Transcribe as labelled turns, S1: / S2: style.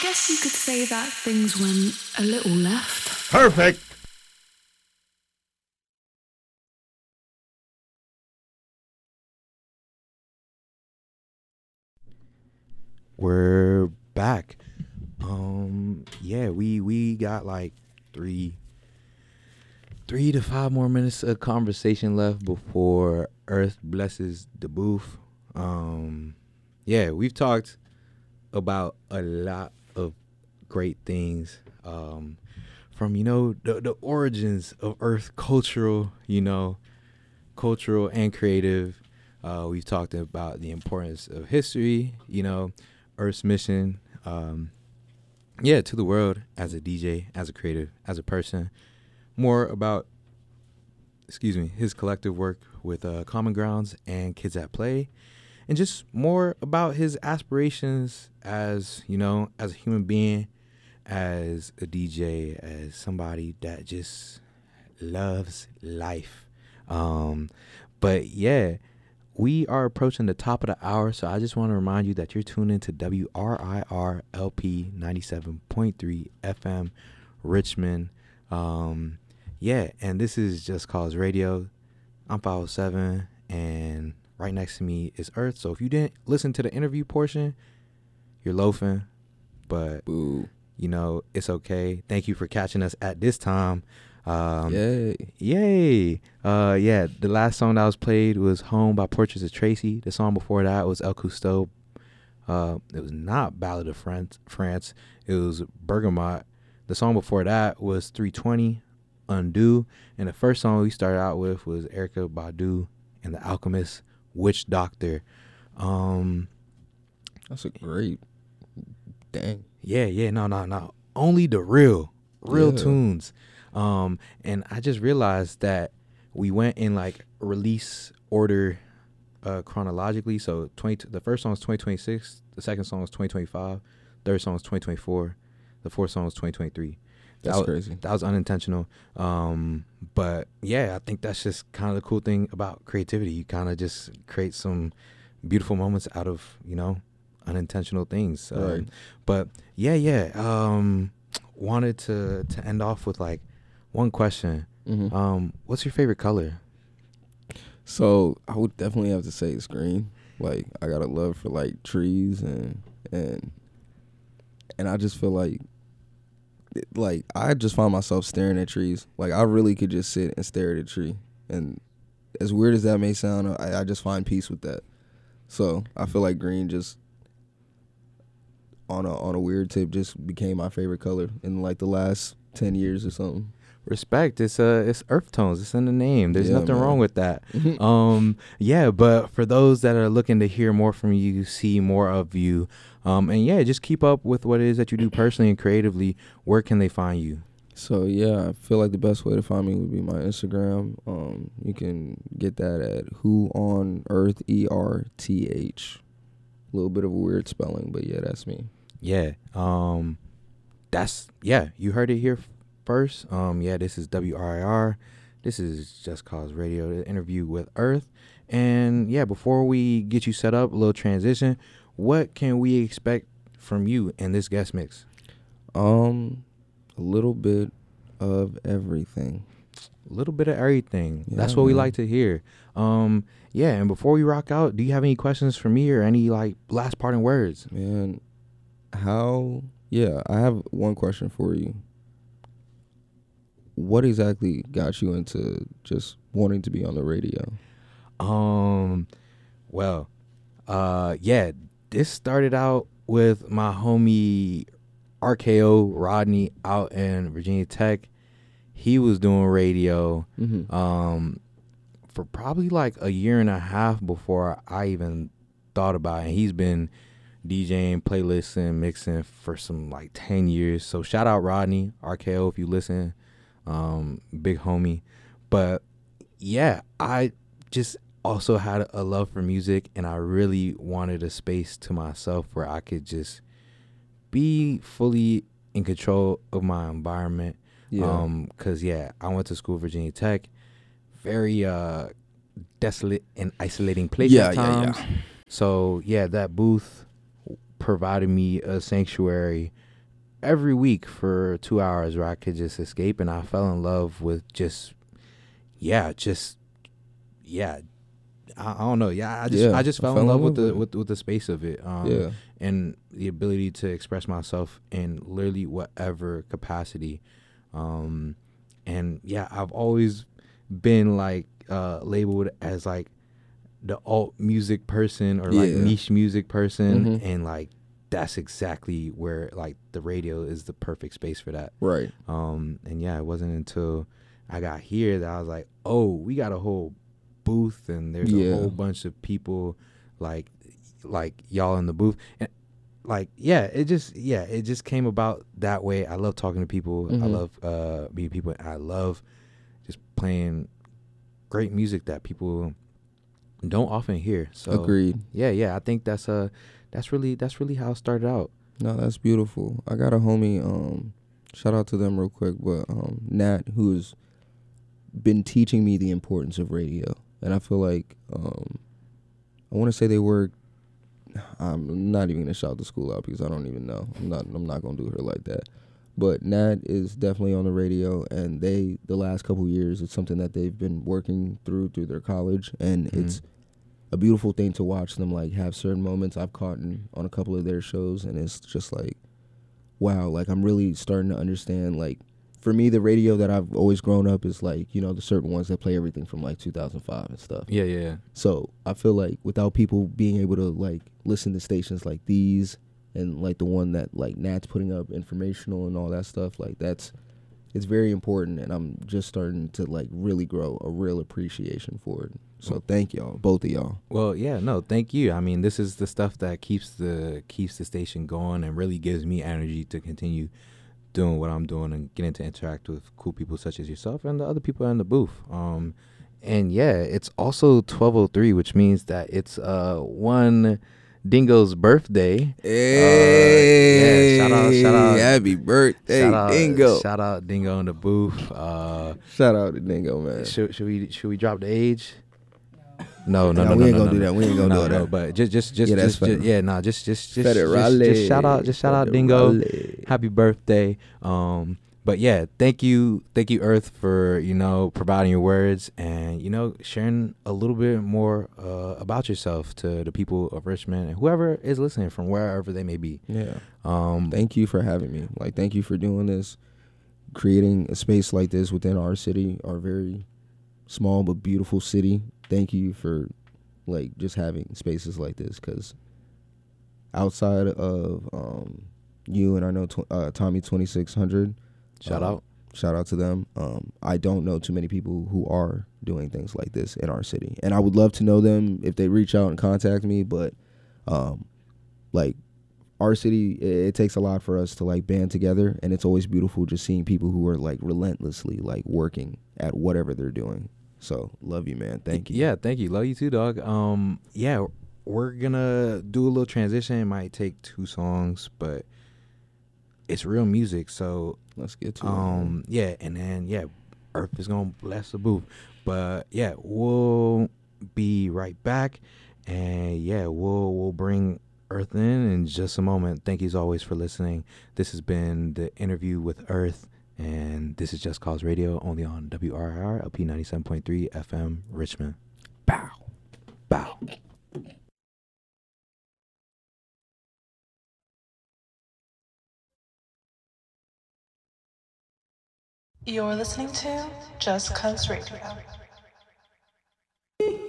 S1: guess you could say that things went a little left.
S2: Perfect. We're back. Yeah, we got like three to 5 more minutes of conversation left before Earth blesses the booth. Yeah, we've talked about a lot of great things. From the origins of Earth, cultural and creative. We've talked about the importance of history, Earth's mission, to the world as a DJ, as a creative, as a person. More about, his collective work with Common Grounds and Kids at Play, and just more about his aspirations as a human being, as a DJ, as somebody that just loves life. But yeah, we are approaching the top of the hour, so I just want to remind you that you're tuned into WRIR LP 97.3 FM Richmond. And this is Just Cause Radio. I'm 507, and right next to me is Earth. So if you didn't listen to the interview portion, you're loafing, but
S3: Boo.
S2: It's okay. Thank you for catching us at this time.
S3: Yay.
S2: The last song that was played was Home by Portraits of Tracy. The song before that was El Cousteau. It was not Ballad of France. It was Bergamot. The song before that was 320, Undo. And the first song we started out with was Erykah Badu and The Alchemist, Witch Doctor.
S3: That's a great, dang.
S2: Yeah, no. Only the real tunes. And I just realized that we went in like release order chronologically. So the first song was 2026, the second song was 2025, third song was 2024, the fourth song was 2023.
S3: That's crazy.
S2: That was unintentional. But yeah, I think that's just kind of the cool thing about creativity. You kind of just create some beautiful moments out of, unintentional things.
S3: Right.
S2: But wanted to end off with like one question.
S3: Mm-hmm.
S2: What's your favorite color?
S3: So I would definitely have to say it's green. Like, I got a love for like trees and I just feel like I just find myself staring at trees. Like, I really could just sit and stare at a tree. And as weird as that may sound, I just find peace with that. So I feel like green just on a weird tip just became my favorite color in like the last 10 years or something.
S2: Respect. It's earth tones. It's in the name. There's nothing wrong with that. But for those that are looking to hear more from you, see more of you, just keep up with what it is that you do personally and creatively, where can they find you?
S3: So I feel like the best way to find me would be my Instagram. You can get that at Who on Earth, ERTH. A little bit of a weird spelling, but yeah, that's me.
S2: You heard it here first. This is WRIR. This is Just Cause Radio, the interview with Earth. And before we get you set up, a little transition, what can we expect from you in this guest mix?
S3: A little bit of everything.
S2: A little bit of everything.
S3: Yeah,
S2: that's what we like to hear. And before we rock out, do you have any questions for me or any like last parting words?
S3: Man, I have one question for you. What exactly got you into just wanting to be on the radio?
S2: This started out with my homie RKO Rodney out in Virginia Tech. He was doing radio for probably like a year and a half before I even thought about it. And he's been DJing, playlisting, mixing for some like 10 years. So shout out Rodney, RKO, if you listen, big homie. But I just also had a love for music, and I really wanted a space to myself where I could just be fully in control of my environment. Because I went to school, Virginia Tech, very desolate and isolating place at times. So that booth provided me a sanctuary every week for 2 hours where I could just escape, and I fell in love with yeah, I don't know. Yeah, I just fell in love with the space of it. And the ability to express myself in literally whatever capacity. And yeah, I've always been like labeled as like the alt music person or like niche music person, and like that's exactly where like the radio is the perfect space for that.
S3: Right.
S2: And yeah, it wasn't until I got here that I was like, oh, we got a whole booth and there's a whole bunch of people like y'all in the booth, and like it just came about that way. I love talking to people. I love meeting people. I love just playing great music that people don't often hear. So
S3: agreed.
S2: I think that's really how it started out.
S3: No, that's beautiful. I got a homie, shout out to them real quick, but Nat, who's been teaching me the importance of radio. And I feel like I want to say they work. I'm not even gonna shout the school out because I don't even know. I'm not gonna do her like that. But Nat is definitely on the radio, and the last couple years, it's something that they've been working through their college, and it's a beautiful thing to watch them like have certain moments. I've caught on a couple of their shows, and it's just like, wow, like I'm really starting to understand. Like for me, the radio that I've always grown up is like, the certain ones that play everything from like 2005 and stuff.
S2: Yeah.
S3: So I feel like without people being able to like listen to stations like these and like the one that like Nat's putting up informational and all that stuff, like it's very important, and I'm just starting to like really grow a real appreciation for it. So thank y'all, both of y'all.
S2: Well, yeah, no, thank you. I mean, this is the stuff that keeps the station going and really gives me energy to continue doing what I'm doing and getting to interact with cool people such as yourself and the other people in the booth. And yeah, it's also 12:03, which means that it's one Dingo's birthday.
S3: Hey, shout out, happy birthday, Dingo!
S2: Shout out Dingo in the booth.
S3: Shout out to Dingo, man.
S2: Should we drop the age? No,
S3: we ain't gonna do that. We ain't gonna do that.
S2: No, but just shout out Dingo.
S3: Raleigh.
S2: Happy birthday. But yeah, thank you Earth for providing your words and sharing a little bit more about yourself to the people of Richmond and whoever is listening from wherever they may be.
S3: Yeah. Thank you for having me. Like, thank you for doing this, creating a space like this within our city, our very small but beautiful city. Thank you for like just having spaces like this, because outside of you and I know Tommy 2600.
S2: Shout
S3: out to them. I don't know too many people who are doing things like this in our city, and I would love to know them if they reach out and contact me. But like our city, it takes a lot for us to like band together, and it's always beautiful just seeing people who are like relentlessly like working at whatever they're doing. So love you, man. Thank you.
S2: Yeah, thank you. Love you too, dog. Yeah, we're gonna do a little transition. It might take 2 songs, but it's real music, so
S3: let's get to it.
S2: Yeah, and then Earth is gonna bless the booth. But yeah, we'll be right back, and we'll bring Earth in just a moment. Thank you as always for listening. This has been the interview with Earth, and this is Just Cause Radio, only on WRIR LP 97.3 FM Richmond. Bow. Bow.
S4: You're listening to Just Cause Radio.